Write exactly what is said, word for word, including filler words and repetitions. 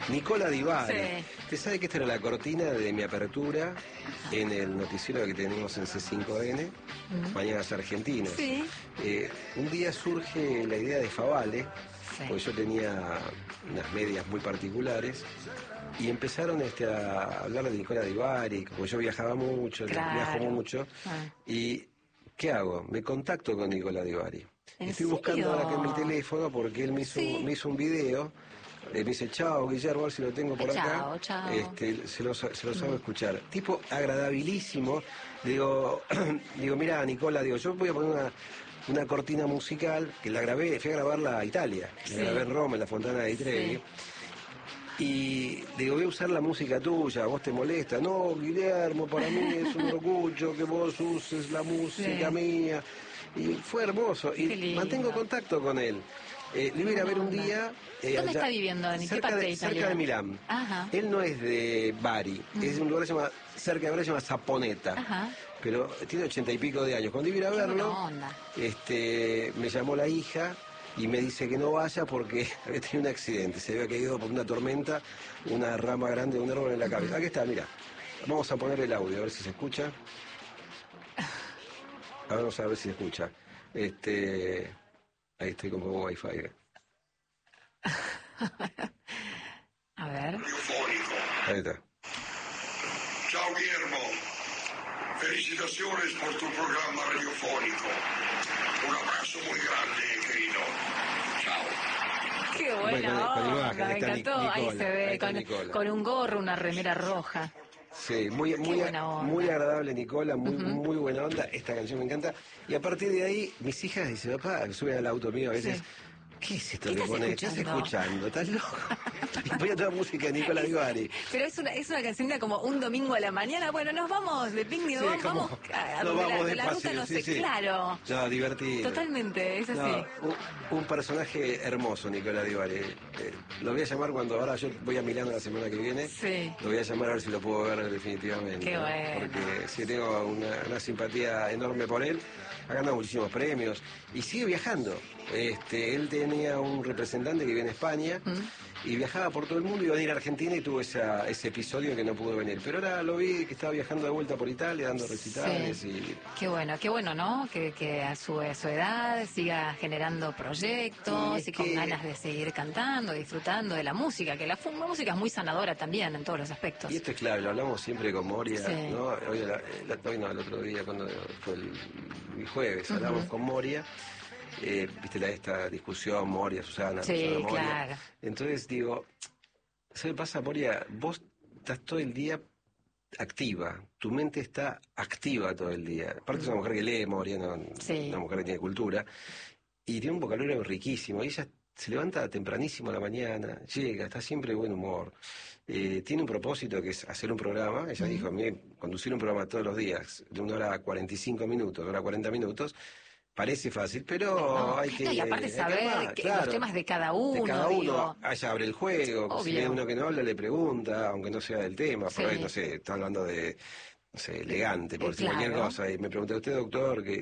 Nicola Di Bari. Sí. Usted sabe que esta era la cortina de mi apertura en el noticiero que tenemos en C cinco N, Mm. Mañanas Argentinas. Sí. Eh, un día surge la idea de Favale, Sí. porque yo tenía unas medias muy particulares, y empezaron este, a hablar de Nicola Di Bari, como yo viajaba mucho, Claro. viajo mucho, Ah. y ¿qué hago? Me contacto con Nicola Di Bari. ¿En Estoy serio? buscando ahora acá en mi teléfono porque él me hizo, Sí. me hizo un video. Eh, me dice, chao, Guillermo, a ver si lo tengo por Chao, acá. chao. Este, se los, se los hago Mm. escuchar. Tipo agradabilísimo. Digo, digo, mira, Nicola, digo, yo voy a poner una, una cortina musical que la grabé, fui a grabarla a Italia. Sí. La grabé en Roma, en la Fontana de Trevi. Sí. Y digo, voy a usar la música tuya, ¿a vos te molesta? No, Guillermo, para mí es un orgullo que vos uses la música Sí. mía. Y fue hermoso. Qué Y lindo. mantengo contacto con él. Eh, lo iba a ir a ver un Buena día. eh, ¿Dónde allá- está viviendo? ¿En qué cerca parte de, de Italia? cerca de Milán. Ajá. Él no es de Bari, Mm. es de un lugar que se llama, cerca de Bari, se llama Saponeta. Ajá. Pero tiene ochenta y pico de años. Cuando iba a ir a Qué verlo, buena onda. este, me llamó la hija y me dice que no vaya porque había tenido un accidente. Se había caído por una tormenta una rama grande de un árbol en la cabeza. Aquí está, mira. Vamos a poner el audio, a ver si se escucha. A ver, vamos a ver si se escucha. Este, ahí estoy con poco wifi. eh. A ver. Radiofónico. Ahí está. Ciao Guillermo, felicitaciones por tu programa radiofónico. Un abrazo muy grande, querido. Chao. Qué Con- buena con onda, imagen, ahí me está Nic- encantó. Ahí Nicola, se ahí ve está con, Nicola. con un gorro, una remera roja. Sí, muy, muy, buena onda. muy agradable Nicola, muy, Ujú. muy buena onda, esta canción me encanta. Y a partir de ahí, mis hijas dicen, papá, suben al auto mío a veces, Sí. ¿qué es esto ¿Qué que estás pones? ¿Estás escuchando? escuchando? ¿Estás loco? Y ponía toda música de Nicola Di Bari. Pero es una, es una canción de como un domingo a la mañana. Bueno, nos vamos de picnic, Sí, vamos, como- vamos a, a nos donde vamos la, de de la ruta, paseo, no sí, sé, sí. claro. No, divertido. Totalmente, es así. No, un, un personaje hermoso, Nicola Di Bari. Eh, lo voy a llamar cuando ahora yo voy a Milán la semana que viene. Sí. Lo voy a llamar a ver si lo puedo ver definitivamente. Qué ¿no? bueno. Porque sí tengo una, una simpatía enorme por él. Ha ganado muchísimos premios y sigue viajando. Este, él tenía un representante que vive en España Mm. y viajaba por todo el mundo. Iba a ir a Argentina y tuvo esa, ese episodio que no pudo venir. Pero ahora lo vi que estaba viajando de vuelta por Italia, dando recitales Sí. y... Qué bueno, qué bueno, ¿no? Que, que a, su, a su edad siga generando proyectos Y y, es con que- ganas de seguir cantando, disfrutando de la música, que la, fu- la música es muy sanadora también en todos los aspectos. Y esto es clave, lo hablamos siempre con Moria, Sí. ¿no? Hoy, la- la- hoy no, el otro día, cuando fue el, el jueves, hablamos Ujú. con Moria, eh, viste la, esta discusión, Moria, Susana, Sí, Susana, Moria. claro. Entonces digo, ¿sabes qué pasa, Moria? Vos estás todo el día activa, tu mente está activa todo el día. Aparte es una mujer que lee, Moria, ¿no? Sí. Una mujer que tiene cultura, y tiene un vocabulario riquísimo, y ella se levanta tempranísimo a la mañana, llega, está siempre de buen humor, eh, tiene un propósito que es hacer un programa. Ella dijo, a mí conducir un programa todos los días, de una hora a cuarenta y cinco minutos, de una hora a cuarenta minutos, parece fácil, pero No, hay que... no, y aparte hay que saber armar, que claro. los temas de cada uno, De cada uno, digo. ella abre el juego, si Obvio. ve uno que no habla le pregunta, aunque no sea del tema, por Sí. ahí, no sé, está hablando de, no sé, elegante, por Eh, decir cualquier claro. cosa, y me pregunta, ¿usted doctor, que